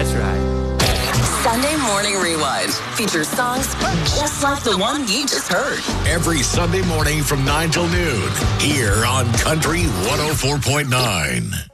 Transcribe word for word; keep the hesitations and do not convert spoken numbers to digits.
That's right. Sunday Morning Rewind features songs just like the one you just heard. Every Sunday morning from nine till noon here on Country one oh four point nine.